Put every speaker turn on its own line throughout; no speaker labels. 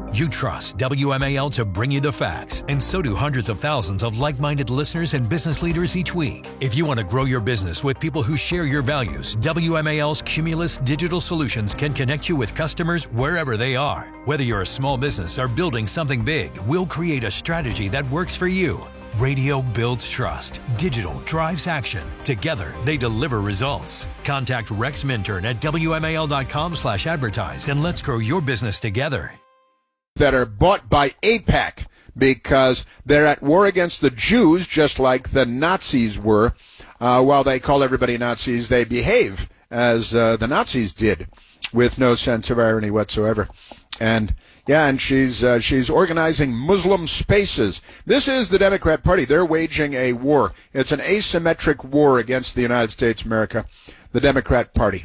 You trust WMAL to bring you the facts, and so do hundreds of thousands of like-minded listeners and business leaders each week. If you want to grow your business with people who share your values, WMAL's Cumulus Digital Solutions can connect you with customers wherever they are. Whether you're a small business or building something big, we'll create a strategy that works for you. Radio builds trust. Digital drives action. Together, they deliver results. Contact Rex Minturn at WMAL.com/advertise and let's grow your business together.
That are bought by AIPAC because they're at war against the Jews, just like the Nazis were. While they call everybody Nazis, they behave as the Nazis did, with no sense of irony whatsoever. And she's organizing Muslim spaces. This is the Democrat Party. They're waging a war. It's an asymmetric war against the United States of America. The Democrat Party.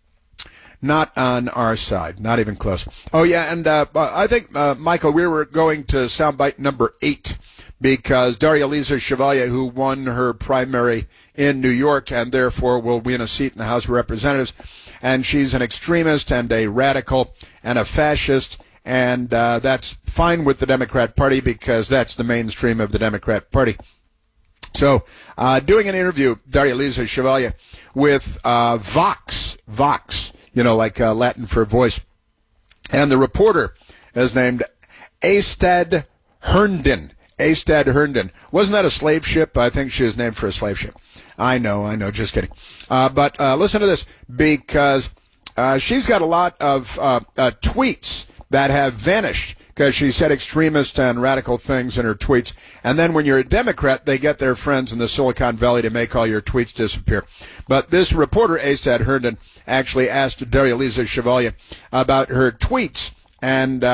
Not on our side, not even close. Oh, yeah, and I think, Michael, we were going to soundbite number 8 because Daria-Liza Chevalier, who won her primary in New York and therefore will win a seat in the House of Representatives, and she's an extremist and a radical and a fascist, and that's fine with the Democrat Party because that's the mainstream of the Democrat Party. So, doing an interview, Daria-Liza Chevalier, with Vox, like Latin for voice. And the reporter is named Astad Herndon. Astad Herndon. Wasn't that a slave ship? I think she was named for a slave ship. I know, just kidding. But listen to this, because she's got a lot of tweets that have vanished because she said extremist and radical things in her tweets. And then when you're a Democrat, they get their friends in the Silicon Valley to make all your tweets disappear. But this reporter, Astad Herndon, actually asked Daria-Liza Chevalier about her tweets. And,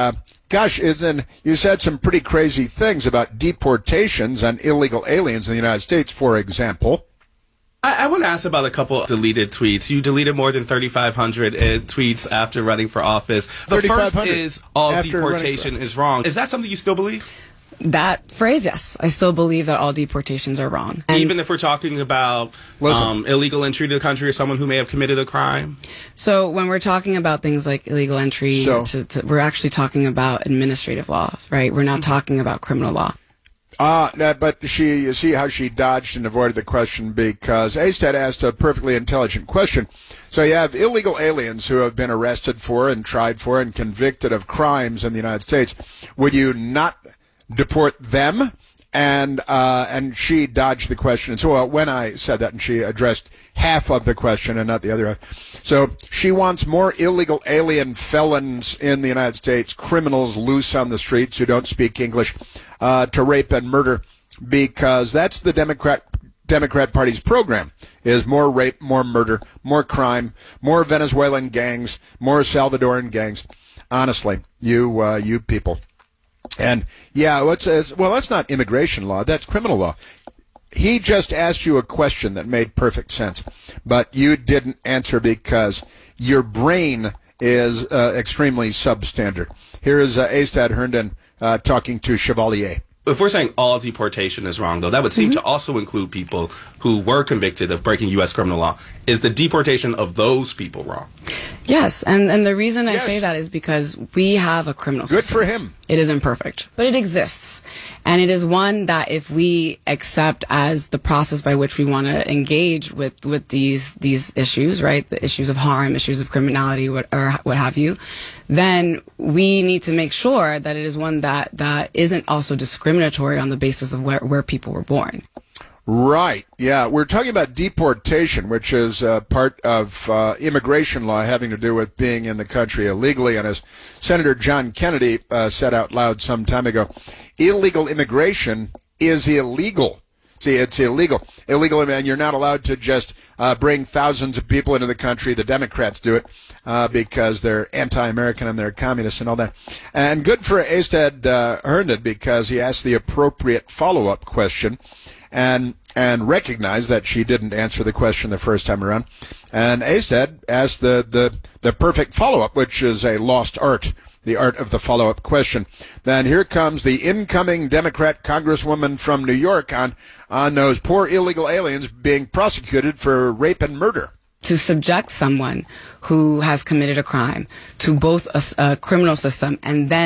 you said some pretty crazy things about deportations and illegal aliens in the United States, for example.
I want to ask about a couple of deleted tweets. You deleted more than 3,500 tweets after running for office. The first is all deportation is wrong. Is that something you still believe?
That phrase, yes. I still believe that all deportations are wrong. And
even if we're talking about illegal entry to the country or someone who may have committed a crime?
So when we're talking about things like illegal entry, we're actually talking about administrative laws, right? We're not talking about criminal law.
But you see how she dodged and avoided the question because Astad asked a perfectly intelligent question. So you have illegal aliens who have been arrested for and tried for and convicted of crimes in the United States. Would you not deport them? And she dodged the question. And so when I said that, and she addressed half of the question and not the other half. So she wants more illegal alien felons in the United States, criminals loose on the streets who don't speak English, to rape and murder, because that's the Democrat Party's program, is more rape, more murder, more crime, more Venezuelan gangs, more Salvadoran gangs. Honestly, you people. And that's not immigration law, that's criminal law. He just asked you a question that made perfect sense, but you didn't answer because your brain is extremely substandard. Here is Astad Herndon talking to Chevalier.
If we're saying all deportation is wrong, though, that would seem to also include people who were convicted of breaking U.S. criminal law. Is the deportation of those people wrong?
Yes, and the reason I say that is because we have a criminal system.
Good for him.
It is imperfect, but it exists. And it is one that if we accept as the process by which we want to engage with these issues, right, the issues of harm, issues of criminality, what have you, then we need to make sure that it is one that isn't also discriminatory on the basis of where people were born.
Right. Yeah. We're talking about deportation, which is part of immigration law having to do with being in the country illegally. And as Senator John Kennedy said out loud some time ago, illegal immigration is illegal. See, it's illegal. Illegal, and you're not allowed to just bring thousands of people into the country. The Democrats do it because they're anti-American and they're communists and all that. And good for Astad Herndon because he asked the appropriate follow-up question and recognized that she didn't answer the question the first time around. And Astad asked the perfect follow-up, which is a lost art. The art of the follow-up question. Then here comes the incoming Democrat Congresswoman from New York on those poor illegal aliens being prosecuted for rape and murder.
To subject someone who has committed a crime to both a criminal system and then